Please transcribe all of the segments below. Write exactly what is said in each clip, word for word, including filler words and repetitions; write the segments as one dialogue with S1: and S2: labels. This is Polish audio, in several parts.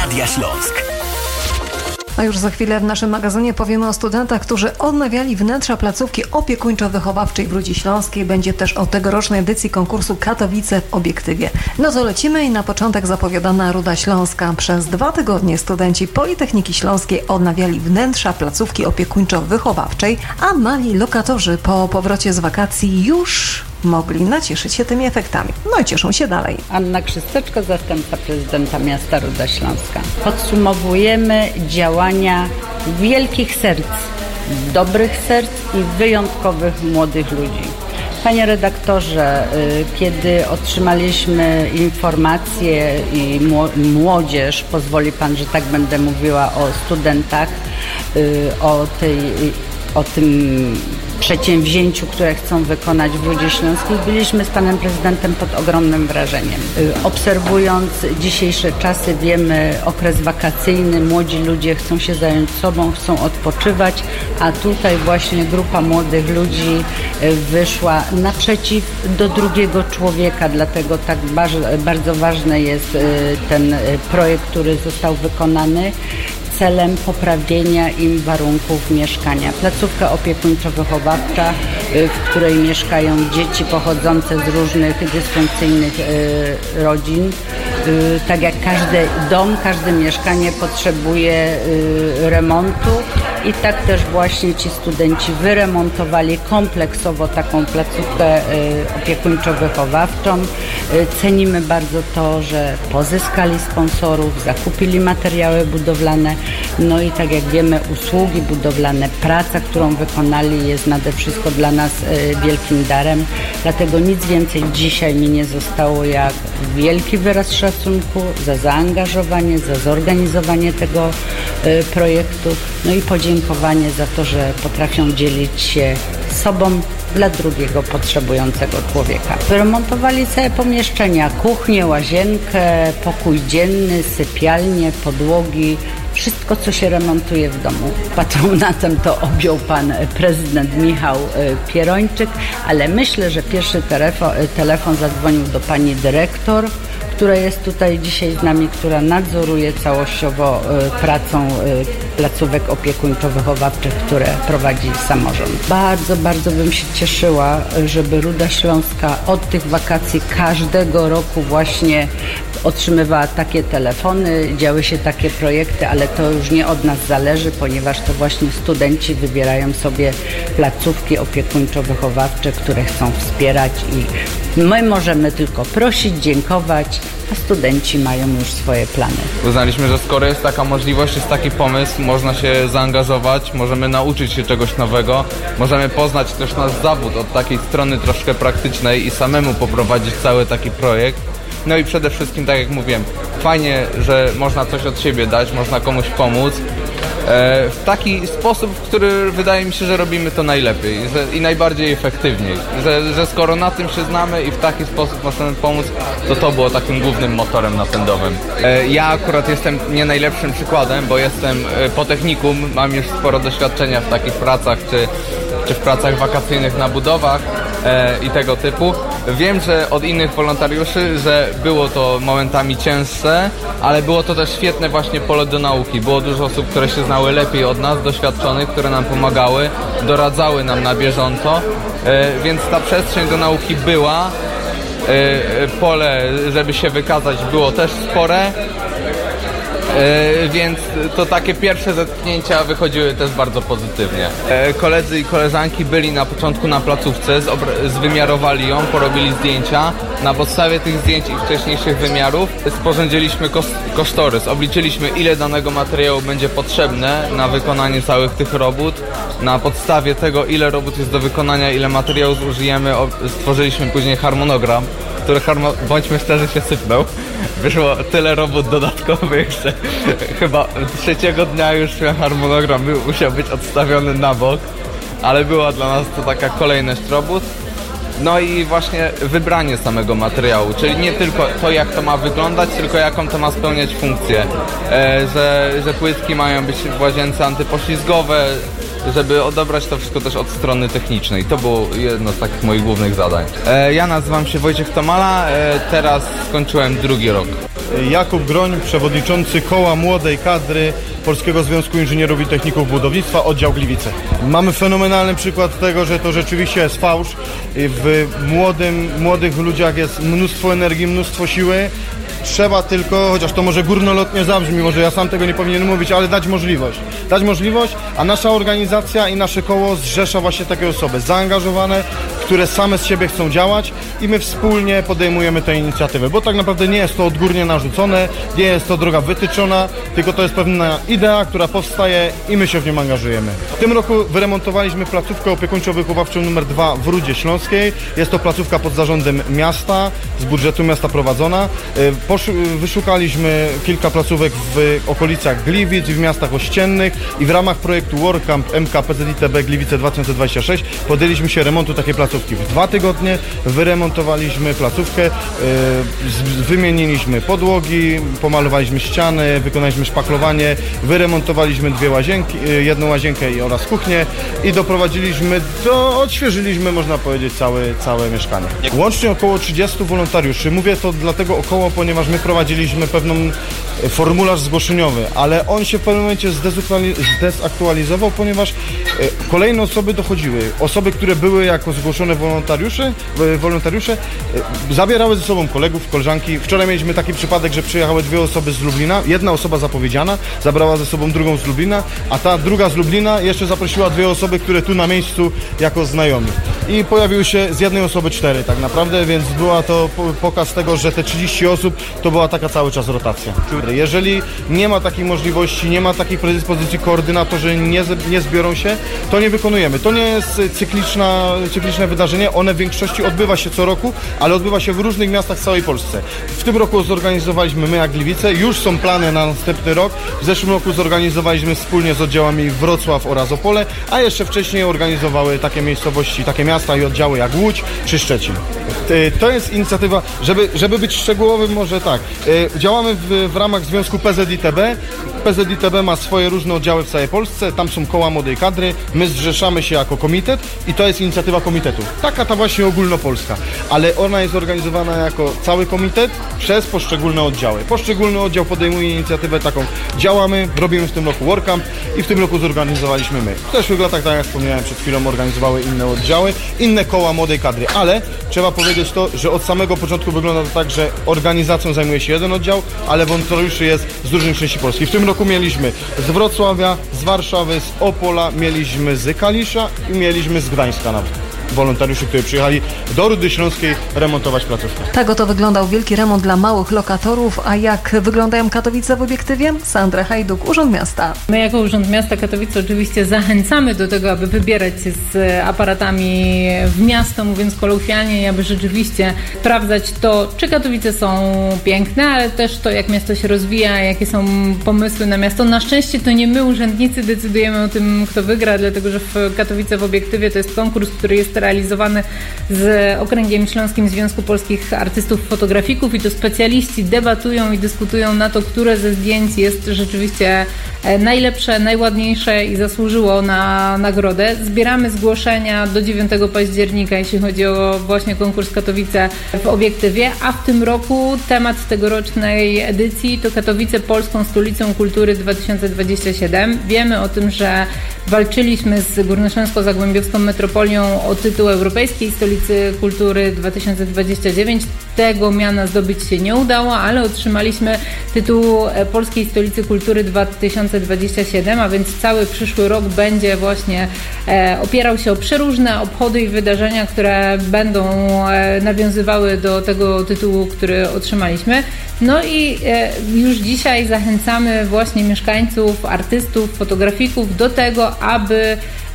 S1: Radia Śląsk.
S2: A już za chwilę w naszym magazynie powiemy o studentach, którzy odnawiali wnętrza placówki opiekuńczo-wychowawczej w Rudzie Śląskiej. Będzie też o tegorocznej edycji konkursu Katowice w obiektywie. No to lecimy i na początek zapowiadana Ruda Śląska. Przez dwa tygodnie studenci Politechniki Śląskiej odnawiali wnętrza placówki opiekuńczo-wychowawczej, a mali lokatorzy po powrocie z wakacji już mogli nacieszyć się tymi efektami. No i cieszą się dalej.
S3: Anna Krzysteczko, zastępca prezydenta miasta Ruda Śląska. Podsumowujemy działania wielkich serc, dobrych serc i wyjątkowych młodych ludzi. Panie redaktorze, kiedy otrzymaliśmy informacje i młodzież, pozwoli pan, że tak będę mówiła o studentach, o tej, o tym przedsięwzięciu, które chcą wykonać w Rudzie Śląskiej, byliśmy z panem prezydentem pod ogromnym wrażeniem. Obserwując dzisiejsze czasy, wiemy, okres wakacyjny, młodzi ludzie chcą się zająć sobą, chcą odpoczywać, a tutaj właśnie grupa młodych ludzi wyszła naprzeciw do drugiego człowieka, dlatego tak bardzo ważny jest ten projekt, który został wykonany celem poprawienia im warunków mieszkania. Placówka opiekuńczo-wychowawcza, w której mieszkają dzieci pochodzące z różnych dysfunkcyjnych rodzin. Tak jak każdy dom, każde mieszkanie potrzebuje remontu i tak też właśnie ci studenci wyremontowali kompleksowo taką placówkę opiekuńczo-wychowawczą. Cenimy bardzo to, że pozyskali sponsorów, zakupili materiały budowlane, no i tak jak wiemy, usługi budowlane, praca, którą wykonali, jest nade wszystko dla nas wielkim darem. Dlatego nic więcej dzisiaj mi nie zostało jak wielki wyraz szacunku za zaangażowanie, za zorganizowanie tego projektu, no i podziękowanie za to, że potrafią dzielić się sobą dla drugiego potrzebującego człowieka. Wyremontowali całe pomieszczenia, kuchnię, łazienkę, pokój dzienny, sypialnię, podłogi, wszystko, co się remontuje w domu. Patronatem to objął pan prezydent Michał Pierończyk, ale myślę, że pierwszy telefon, telefon zadzwonił do pani dyrektor, która jest tutaj dzisiaj z nami, która nadzoruje całościowo pracą placówek opiekuńczo-wychowawczych, które prowadzi samorząd. Bardzo, bardzo bym się cieszyła, żeby Ruda Śląska od tych wakacji każdego roku właśnie otrzymywała takie telefony, działy się takie projekty, ale to już nie od nas zależy, ponieważ to właśnie studenci wybierają sobie placówki opiekuńczo-wychowawcze, które chcą wspierać i my możemy tylko prosić, dziękować, a studenci mają już swoje plany.
S4: Uznaliśmy, że skoro jest taka możliwość, jest taki pomysł, można się zaangażować, możemy nauczyć się czegoś nowego, możemy poznać też nasz zawód od takiej strony troszkę praktycznej i samemu poprowadzić cały taki projekt. No i przede wszystkim, tak jak mówiłem, fajnie, że można coś od siebie dać, można komuś pomóc w taki sposób, w który wydaje mi się, że robimy to najlepiej że, i najbardziej efektywniej. Że, że skoro na tym się znamy i w taki sposób możemy pomóc, to to było takim głównym motorem napędowym. Ja akurat jestem nie najlepszym przykładem, bo jestem po technikum, mam już sporo doświadczenia w takich pracach, czy, czy w pracach wakacyjnych na budowach e, i tego typu. Wiem, że od innych wolontariuszy, że było to momentami cięższe, ale było to też świetne właśnie pole do nauki. Było dużo osób, które się znały lepiej od nas, doświadczonych, które nam pomagały, doradzały nam na bieżąco, e, więc ta przestrzeń do nauki była. E, pole, żeby się wykazać, było też spore. E, więc to takie pierwsze zetknięcia wychodziły też bardzo pozytywnie. E, koledzy i koleżanki byli na początku na placówce, zwymiarowali ją, porobili zdjęcia. Na podstawie tych zdjęć i wcześniejszych wymiarów sporządziliśmy kos- kosztorys. Obliczyliśmy, ile danego materiału będzie potrzebne na wykonanie całych tych robót. Na podstawie tego, ile robót jest do wykonania, ile materiału zużyjemy, stworzyliśmy później harmonogram, który, harmo- bądźmy szczerzy, się sypnął. Wyszło tyle robót dodatkowych, że chyba trzeciego dnia już harmonogram musiał być odstawiony na bok, ale była dla nas to taka kolejność robót. No i właśnie wybranie samego materiału, czyli nie tylko to, jak to ma wyglądać, tylko jaką to ma spełniać funkcję. E, że, że płytki mają być w łazience antypoślizgowe, żeby odebrać to wszystko też od strony technicznej. To było jedno z takich moich głównych zadań. E, ja nazywam się Wojciech Tomala, e, teraz skończyłem drugi rok.
S1: Jakub Groń, przewodniczący Koła Młodej Kadry Polskiego Związku Inżynierów i Techników Budownictwa, oddział Gliwice. Mamy fenomenalny przykład tego, że to rzeczywiście jest fałsz. W młodym, młodych ludziach jest mnóstwo energii, mnóstwo siły. Trzeba tylko, chociaż to może górnolotnie zabrzmi, może ja sam tego nie powinien mówić, ale dać możliwość. Dać możliwość, a nasza organizacja i nasze koło zrzesza właśnie takie osoby zaangażowane, które same z siebie chcą działać i my wspólnie podejmujemy tę inicjatywę, bo tak naprawdę nie jest to odgórnie narzucone, nie jest to droga wytyczona, tylko to jest pewna idea, która powstaje i my się w nią angażujemy. W tym roku wyremontowaliśmy placówkę opiekuńczo-wychowawczą numer dwa w Rudzie Śląskiej. Jest to placówka pod zarządem miasta, z budżetu miasta prowadzona. Wyszukaliśmy kilka placówek w okolicach Gliwic i w miastach ościennych i w ramach projektu WorkCamp M K P Z I T B Gliwice dwa tysiące dwadzieścia sześć podjęliśmy się remontu takiej placówki. W dwa tygodnie wyremontowaliśmy placówkę, wymieniliśmy podłogi, pomalowaliśmy ściany, wykonaliśmy szpaklowanie, wyremontowaliśmy dwie łazienki, jedną łazienkę oraz kuchnię i doprowadziliśmy do, odświeżyliśmy, można powiedzieć, całe, całe mieszkanie. Łącznie około trzydziestu wolontariuszy. Mówię to dlatego około, ponieważ my prowadziliśmy pewną formularz zgłoszeniowy, ale on się w pewnym momencie zdezaktualizował, ponieważ kolejne osoby dochodziły. Osoby, które były jako zgłoszone wolontariusze, wolontariusze zabierały ze sobą kolegów, koleżanki. Wczoraj mieliśmy taki przypadek, że przyjechały dwie osoby z Lublina. Jedna osoba zapowiedziana zabrała ze sobą drugą z Lublina, a ta druga z Lublina jeszcze zaprosiła dwie osoby, które tu na miejscu jako znajomi. I pojawiły się z jednej osoby cztery tak naprawdę, więc była to pokaz tego, że te trzydzieści osób to była taka cały czas rotacja. Jeżeli nie ma takiej możliwości, nie ma takiej predyspozycji, koordynatorzy nie, nie zbiorą się, to nie wykonujemy. To nie jest cykliczna, cykliczne wydarzenie, one w większości odbywa się co roku, ale odbywa się w różnych miastach w całej Polsce. W tym roku zorganizowaliśmy my jak Gliwice, już są plany na następny rok. W zeszłym roku zorganizowaliśmy wspólnie z oddziałami Wrocław oraz Opole, a jeszcze wcześniej organizowały takie miejscowości, takie miasta i oddziały jak Łódź czy Szczecin. To jest inicjatywa, żeby, żeby być szczegółowym, może tak. Działamy w, w ramach Związku P Z I T B. P Z I T B ma swoje różne oddziały w całej Polsce, tam są koła młodej kadry, my zrzeszamy się jako komitet i to jest inicjatywa komitetu. Taka ta właśnie ogólnopolska, ale ona jest organizowana jako cały komitet przez poszczególne oddziały. Poszczególny oddział podejmuje inicjatywę taką, działamy, robimy w tym roku WorkCamp i w tym roku zorganizowaliśmy my. W zeszłych latach, tak jak wspomniałem przed chwilą, organizowały inne oddziały, inne koła młodej kadry, ale trzeba powiedzieć to, że od samego początku wygląda to tak, że organizacją zajmuje się jeden oddział, ale wolontariuszy jest z różnych części Polski. W tym roku mieliśmy z Wrocławia, z Warszawy, z Opola, mieliśmy z Kalisza i mieliśmy z Gdańska nawet. Wolontariuszy, którzy przyjechali do Rudy Śląskiej remontować placówkę.
S2: Tak oto wyglądał wielki remont dla małych lokatorów, a jak wyglądają Katowice w obiektywie? Sandra Hajduk, Urząd Miasta.
S5: My jako Urząd Miasta Katowice oczywiście zachęcamy do tego, aby wybierać się z aparatami w miasto, mówiąc kolokwialnie, i aby rzeczywiście sprawdzać to, czy Katowice są piękne, ale też to, jak miasto się rozwija, jakie są pomysły na miasto. Na szczęście to nie my, urzędnicy, decydujemy o tym, kto wygra, dlatego że w Katowice w obiektywie to jest konkurs, który jest realizowany z Okręgiem Śląskim Związku Polskich Artystów Fotografików i to specjaliści debatują i dyskutują na to, które ze zdjęć jest rzeczywiście najlepsze, najładniejsze i zasłużyło na nagrodę. Zbieramy zgłoszenia do dziewiątego października, jeśli chodzi o właśnie konkurs Katowice w obiektywie, a w tym roku temat tegorocznej edycji to Katowice Polską Stolicą Kultury dwa tysiące dwudziesty siódmy. Wiemy o tym, że walczyliśmy z Górnośląsko-Zagłębiowską Metropolią o tytuł Europejskiej Stolicy Kultury dwa tysiące dwudziesty dziewiąty. Tego miana zdobyć się nie udało, ale otrzymaliśmy tytuł Polskiej Stolicy Kultury dwa tysiące dwudziesty siódmy, a więc cały przyszły rok będzie właśnie e, opierał się o przeróżne obchody i wydarzenia, które będą e, nawiązywały do tego tytułu, który otrzymaliśmy. No i e, już dzisiaj zachęcamy właśnie mieszkańców, artystów, fotografików do tego, aby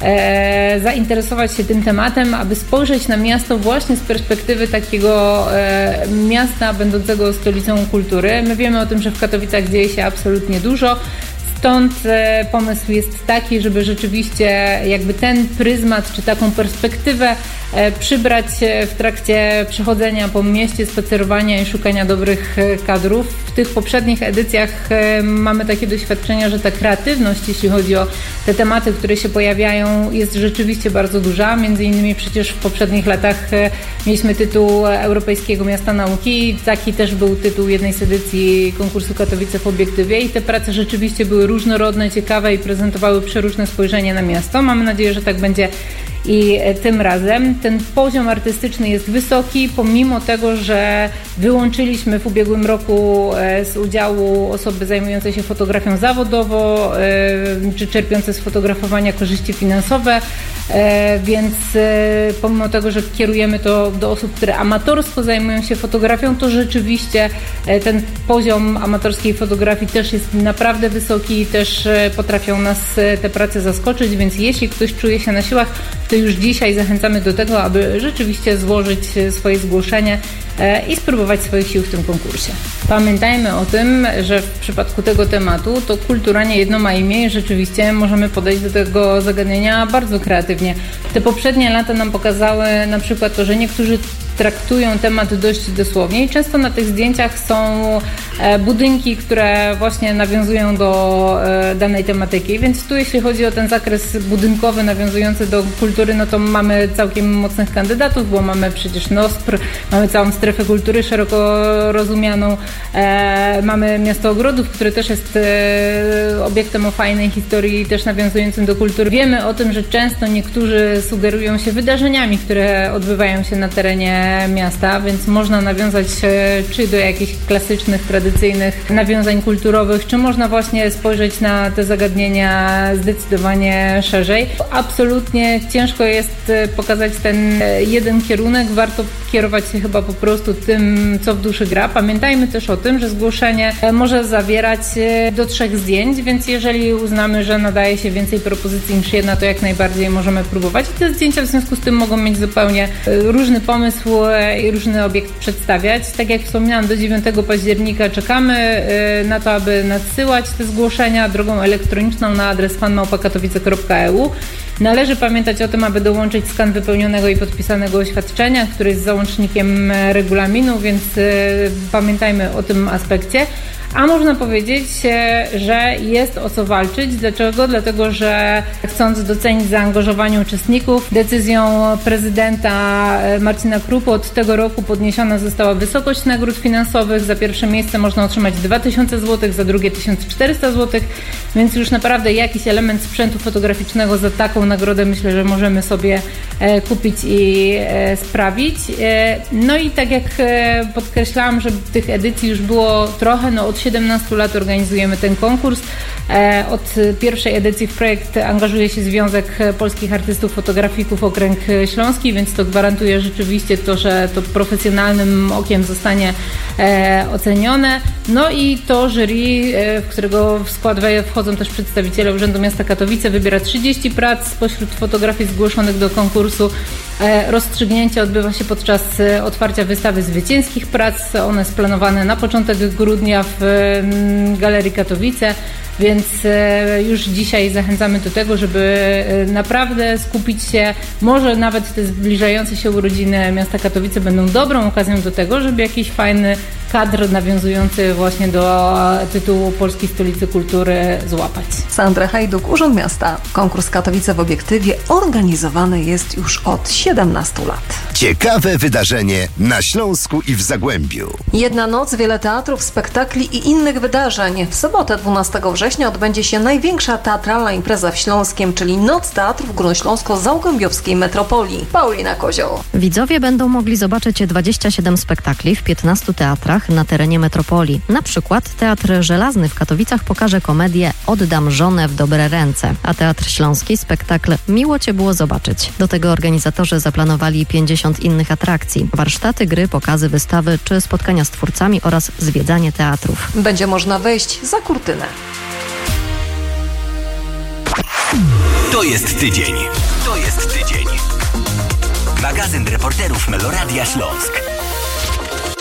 S5: E, zainteresować się tym tematem, aby spojrzeć na miasto właśnie z perspektywy takiego e, miasta będącego stolicą kultury. My wiemy o tym, że w Katowicach dzieje się absolutnie dużo. Stąd pomysł jest taki, żeby rzeczywiście jakby ten pryzmat czy taką perspektywę przybrać w trakcie przechodzenia po mieście, spacerowania i szukania dobrych kadrów. W tych poprzednich edycjach mamy takie doświadczenia, że ta kreatywność, jeśli chodzi o te tematy, które się pojawiają, jest rzeczywiście bardzo duża. Między innymi przecież w poprzednich latach mieliśmy tytuł Europejskiego Miasta Nauki. Taki też był tytuł jednej z edycji konkursu Katowice w obiektywie i te prace rzeczywiście były różnorodne, ciekawe i prezentowały przeróżne spojrzenie na miasto. Mamy nadzieję, że tak będzie i tym razem. Ten poziom artystyczny jest wysoki, pomimo tego, że wyłączyliśmy w ubiegłym roku z udziału osoby zajmujące się fotografią zawodowo, czy czerpiące z fotografowania korzyści finansowe, więc pomimo tego, że kierujemy to do osób, które amatorsko zajmują się fotografią, to rzeczywiście ten poziom amatorskiej fotografii też jest naprawdę wysoki i też potrafią nas te prace zaskoczyć, więc jeśli ktoś czuje się na siłach, to już dzisiaj zachęcamy do tego, aby rzeczywiście złożyć swoje zgłoszenie i spróbować swoich sił w tym konkursie. Pamiętajmy o tym, że w przypadku tego tematu to kultura nie jedno ma imię i rzeczywiście możemy podejść do tego zagadnienia bardzo kreatywnie. Te poprzednie lata nam pokazały na przykład to, że niektórzy traktują temat dość dosłownie i często na tych zdjęciach są budynki, które właśnie nawiązują do danej tematyki, więc tu jeśli chodzi o ten zakres budynkowy nawiązujący do kultury, no to mamy całkiem mocnych kandydatów, bo mamy przecież Nospr, mamy całą strefę kultury szeroko rozumianą, mamy Miasto Ogrodów, które też jest obiektem o fajnej historii, też nawiązującym do kultury. Wiemy o tym, że często niektórzy sugerują się wydarzeniami, które odbywają się na terenie miasta, więc można nawiązać czy do jakichś klasycznych, tradycyjnych nawiązań kulturowych, czy można właśnie spojrzeć na te zagadnienia zdecydowanie szerzej. Absolutnie ciężko jest pokazać ten jeden kierunek, warto kierować się chyba po prostu tym, co w duszy gra. Pamiętajmy też o tym, że zgłoszenie może zawierać do trzech zdjęć, więc jeżeli uznamy, że nadaje się więcej propozycji niż jedna, to jak najbardziej możemy próbować. I te zdjęcia w związku z tym mogą mieć zupełnie różny pomysł i różny obiekt przedstawiać. Tak jak wspomniałam, do dziewiątego października czekamy na to, aby nadsyłać te zgłoszenia drogą elektroniczną na adres fan małpa katowice kropka e u. Należy pamiętać o tym, aby dołączyć skan wypełnionego i podpisanego oświadczenia, który jest załącznikiem regulaminu, więc pamiętajmy o tym aspekcie. A można powiedzieć, że jest o co walczyć. Dlaczego? Dlatego, że chcąc docenić zaangażowanie uczestników, decyzją prezydenta Marcina Krupy od tego roku podniesiona została wysokość nagród finansowych. Za pierwsze miejsce można otrzymać dwa tysiące złotych, za drugie tysiąc czterysta złotych, więc już naprawdę jakiś element sprzętu fotograficznego za taką nagrodę myślę, że możemy sobie kupić i sprawić. No i tak jak podkreślałam, że tych edycji już było trochę, no od siedemnastu lat organizujemy ten konkurs. Od pierwszej edycji w projekt angażuje się Związek Polskich Artystów Fotografików Okręg Śląski, więc to gwarantuje rzeczywiście to, że to profesjonalnym okiem zostanie ocenione. No i to jury, w którego w skład wchodzą też przedstawiciele Urzędu Miasta Katowice, wybiera trzydzieści prac spośród fotografii zgłoszonych do konkursu. Rozstrzygnięcie odbywa się podczas otwarcia wystawy zwycięskich prac. One jest planowane na początek grudnia w Galerii Katowice, więc już dzisiaj zachęcamy do tego, żeby naprawdę skupić się, może nawet te zbliżające się urodziny miasta Katowice będą dobrą okazją do tego, żeby jakiś fajny kadr nawiązujący właśnie do tytułu Polskiej Stolicy Kultury złapać.
S2: Sandra Hajduk, Urząd Miasta. Konkurs Katowice w obiektywie organizowany jest już od siedemnastu lat.
S6: Ciekawe wydarzenie na Śląsku i w Zagłębiu. Jedna
S2: noc, wiele teatrów, spektakli i innych wydarzeń. W sobotę dwunastego września odbędzie się największa teatralna impreza w Śląskiem, czyli Noc Teatrów Górnośląsko-Zagłębiowskiej Metropolii. Paulina Kozioł.
S7: Widzowie będą mogli zobaczyć dwadzieścia siedem spektakli w piętnastu teatrach na terenie metropolii. Na przykład Teatr Żelazny w Katowicach pokaże komedię Oddam żonę w dobre ręce, a Teatr Śląski spektakl Miło Cię było zobaczyć. Do tego organizatorzy zaplanowali pięćdziesiąt innych atrakcji. Warsztaty, gry, pokazy, wystawy czy spotkania z twórcami oraz zwiedzanie teatrów.
S2: Będzie można wejść za kurtynę.
S6: To jest tydzień. To jest tydzień. Magazyn reporterów Meloradia Śląsk.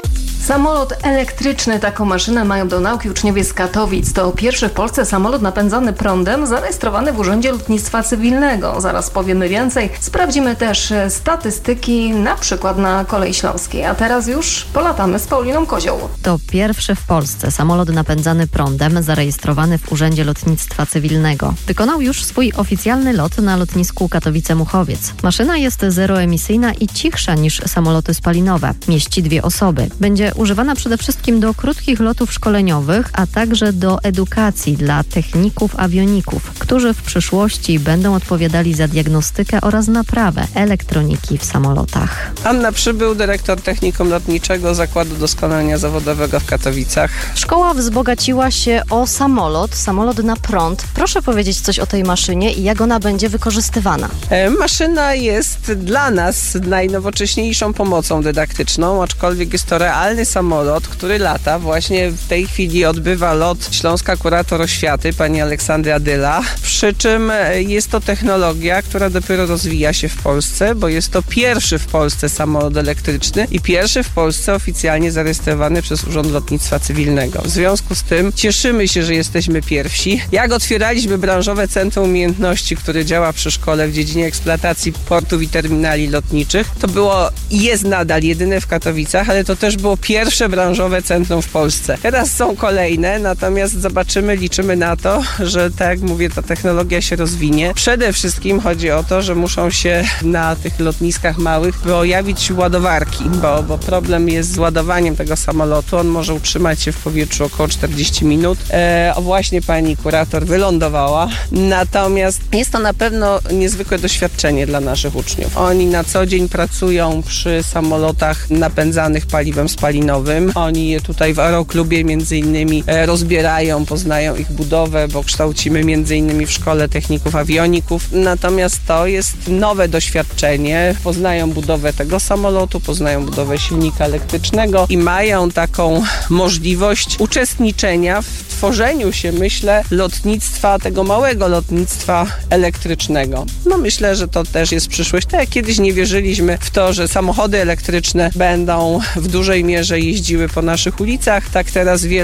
S2: Samolot elektryczny, taką maszynę mają do nauki uczniowie z Katowic. To pierwszy w Polsce samolot napędzany prądem zarejestrowany w Urzędzie Lotnictwa Cywilnego. Zaraz powiemy więcej. Sprawdzimy też statystyki, na przykład na Kolei Śląskiej. A teraz już polatamy z Pauliną Kozioł.
S7: To pierwszy w Polsce samolot napędzany prądem zarejestrowany w Urzędzie Lotnictwa Cywilnego. Wykonał już swój oficjalny lot na lotnisku Katowice-Muchowiec. Maszyna jest zeroemisyjna i cichsza niż samoloty spalinowe. Mieści dwie osoby. Będzie używana przede wszystkim do krótkich lotów szkoleniowych, a także do edukacji dla techników awioników, którzy w przyszłości będą odpowiadali za diagnostykę oraz naprawę elektroniki w samolotach.
S8: Anna Przybył, dyrektor Technikum Lotniczego Zakładu Doskonalenia Zawodowego w Katowicach.
S9: Szkoła wzbogaciła się o samolot, samolot na prąd. Proszę powiedzieć coś o tej maszynie i jak ona będzie wykorzystywana.
S8: E, maszyna jest dla nas najnowocześniejszą pomocą dydaktyczną, aczkolwiek jest to realny samolot, który lata. Właśnie w tej chwili odbywa lot śląska kurator oświaty, pani Aleksandra Dyla. Przy czym jest to technologia, która dopiero rozwija się w Polsce, bo jest to pierwszy w Polsce samolot elektryczny i pierwszy w Polsce oficjalnie zarejestrowany przez Urząd Lotnictwa Cywilnego. W związku z tym cieszymy się, że jesteśmy pierwsi. Jak otwieraliśmy branżowe Centrum Umiejętności, które działa przy szkole w dziedzinie eksploatacji portów i terminali lotniczych, to było i jest nadal jedyne w Katowicach, ale to też było pierwsze branżowe centrum w Polsce. Teraz są kolejne, natomiast zobaczymy, liczymy na to, że tak jak mówię, ta technologia się rozwinie. Przede wszystkim chodzi o to, że muszą się na tych lotniskach małych pojawić ładowarki, bo, bo problem jest z ładowaniem tego samolotu. On może utrzymać się w powietrzu około czterdzieści minut. E, o właśnie pani kurator wylądowała. Natomiast jest to na pewno niezwykłe doświadczenie dla naszych uczniów. Oni na co dzień pracują przy samolotach napędzanych paliwem spalinowym. Oni je tutaj w Aeroklubie między innymi rozbierają, poznają ich budowę, bo kształcimy między innymi w Szkole Techników Awioników. Natomiast to jest nowe doświadczenie. Poznają budowę tego samolotu, poznają budowę silnika elektrycznego i mają taką możliwość uczestniczenia w tworzeniu się, myślę, lotnictwa, tego małego lotnictwa elektrycznego. No myślę, że to też jest przyszłość. Tak jak kiedyś nie wierzyliśmy w to, że samochody elektryczne będą w dużej mierze jeździły po naszych ulicach, tak teraz wiele